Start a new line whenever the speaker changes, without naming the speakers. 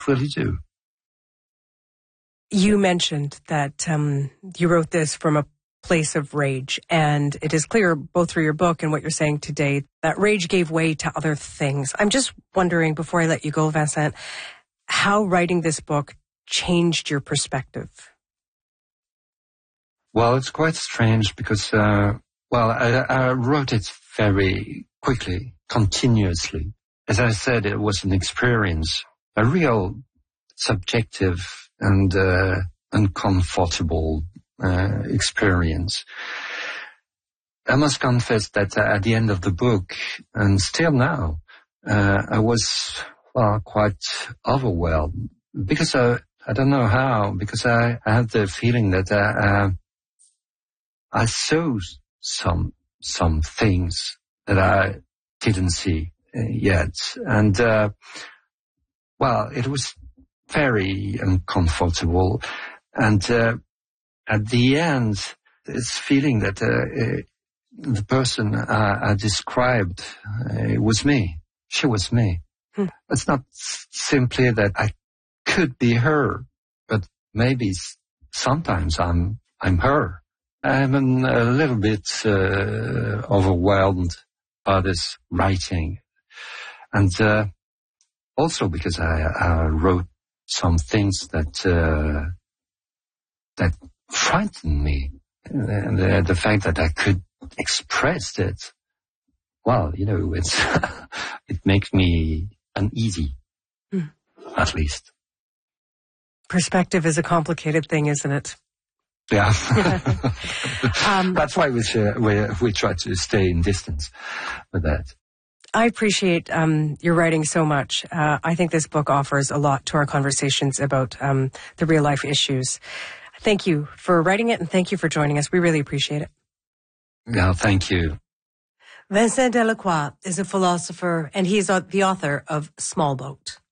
really do.
You mentioned that you wrote this from a place of rage, and it is clear both through your book and what you're saying today that rage gave way to other things. I'm just wondering, before I let you go, Vincent, how writing this book changed your perspective.
Well, it's quite strange because, I wrote it very quickly, continuously. As I said, it was an experience, a real subjective and uncomfortable experience. I must confess that at the end of the book, and still now, I was quite overwhelmed because I don't know how, because I had the feeling that I saw some things that I didn't see yet, and it was very uncomfortable, and at the end, this feeling that the person I described was me. She was me. It's not simply that I could be her, but maybe sometimes I'm her. I'm a little bit overwhelmed by this writing, and also because I wrote some things that frightened me, and the fact that I could express it. Well, it's it makes me uneasy, at least.
Perspective is a complicated thing, isn't it?
Yeah. That's why we try to stay in distance with that.
I appreciate your writing so much. I think this book offers a lot to our conversations about the real life issues. Thank you for writing it, and thank you for joining us. We really appreciate it.
Yeah, thank you.
Vincent Delacroix is a philosopher, and he is the author of Small Boat.